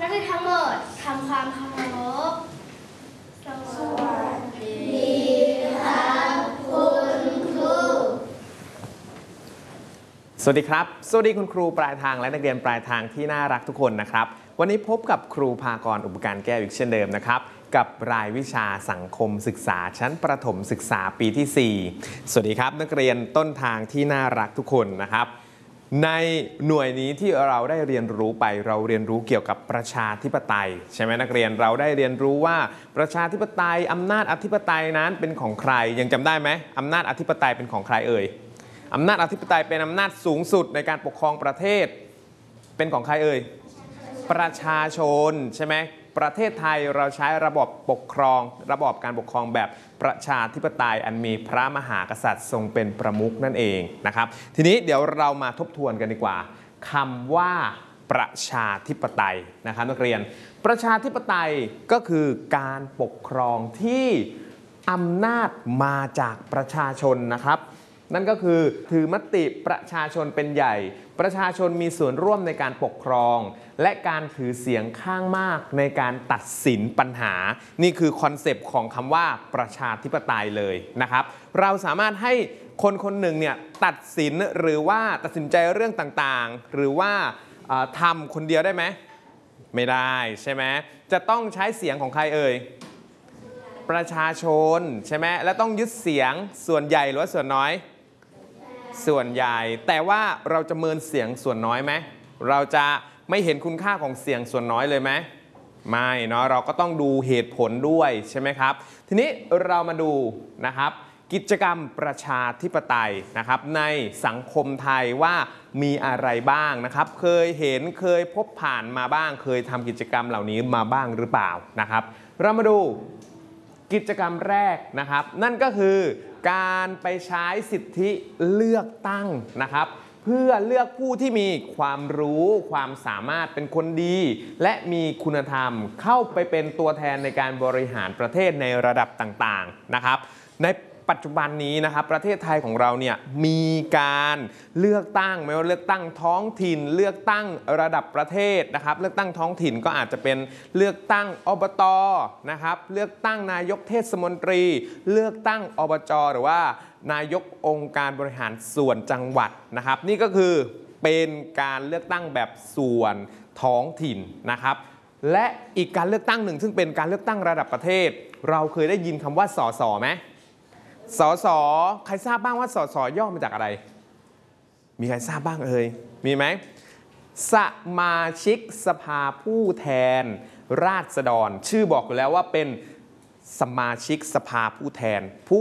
นักเรียนทั้งหมดทำความเคารพสวัสดีครับคุณครูสวัสดีครับสวัสดีคุณครูปลายทางและนักเรียนปลายทางที่น่ารักทุกคนนะครับวันนี้พบกับครูภากรอุปการแก้วอีกเช่นเดิมนะครับกับรายวิชาสังคมศึกษาชั้นประถมศึกษาปีที่ 4สวัสดีครับนักเรียนต้นทางที่น่ารักทุกคนนะครับในหน่วยนี้ที่เราได้เรียนรู้ไปเราเรียนรู้เกี่ยวกับประชาธิปไตยใช่ไหมนักเรียนเราได้เรียนรู้ว่าประชาธิปไตยอำนาจอธิปไตยนั้นเป็นของใครยังจำได้ไหมอำนาจอธิปไตยเป็นของใครเอ่ยอำนาจอธิปไตยเป็นอำนาจสูงสุดในการปกครองประเทศเป็นของใครเอ่ยประชาชนใช่ไหมประเทศไทยเราใช้ระบบปกครองระบอบการปกครองแบบประชาธิปไตยอันมีพระมหากษัตริย์ทรงเป็นประมุขนั่นเองนะครับทีนี้เดี๋ยวเรามาทบทวนกันดีกว่าคำว่าประชาธิปไตยนะครับนักเรียนประชาธิปไตยก็คือการปกครองที่อำนาจมาจากประชาชนนะครับนั่นก็คือถือมติประชาชนเป็นใหญ่ประชาชนมีส่วนร่วมในการปกครองและการถือเสียงข้างมากในการตัดสินปัญหานี่คือคอนเซปต์ของคำว่าประชาธิปไตยเลยนะครับเราสามารถให้คนคนหนึ่งเนี่ยตัดสินหรือว่าตัดสินใจเรื่องต่างๆหรือว่าทำคนเดียวได้ไหมไม่ได้ใช่ไหมจะต้องใช้เสียงของใครเอ่ยประชาชนใช่ไหมและต้องยึดเสียงส่วนใหญ่หรือว่าส่วนน้อยส่วนใหญ่แต่ว่าเราจะเมินเสียงส่วนน้อยไหมเราจะไม่เห็นคุณค่าของเสียงส่วนน้อยเลยไหมไม่เนาะเราก็ต้องดูเหตุผลด้วยใช่ไหมครับทีนี้เรามาดูนะครับกิจกรรมประชาธิปไตยนะครับในสังคมไทยว่ามีอะไรบ้างนะครับเคยเห็นเคยพบผ่านมาบ้างเคยทำกิจกรรมเหล่านี้มาบ้างหรือเปล่านะครับเรามาดูกิจกรรมแรกนะครับนั่นก็คือการไปใช้สิทธิเลือกตั้งนะครับเพื่อเลือกผู้ที่มีความรู้ความสามารถเป็นคนดีและมีคุณธรรมเข้าไปเป็นตัวแทนในการบริหารประเทศในระดับต่างๆนะครับในปัจจุบันนี้นะครับประเทศไทยของเราเนี่ยมีการเลือกตั้งไม่ว่าเลือกตั้งท้องถิ่นเลือกตั้งระดับประเทศนะครับเลือกตั้งท้องถิ่นก็อาจจะเป็นเลือกตั้งอบต.นะครับเลือกตั้งนายกเทศมนตรีเลือกตั้งอบจ.หรือว่านายกองค์การบริหารส่วนจังหวัดนะครับนี่ก็คือเป็นการเลือกตั้งแบบส่วนท้องถิ่นนะครับและอีกการเลือกตั้งหนึ่งซึ่งเป็นการเลือกตั้งระดับประเทศเราเคยได้ยินคำว่าสสไหมสสใครทราบบ้างว่าสสย่อมาจากอะไรมีใครทราบบ้างเอ่ยมีไหมสมาชิกสภาผู้แทนราษฎรชื่อบอกอยู่แล้วว่าเป็นสมาชิกสภาผู้แทนผู้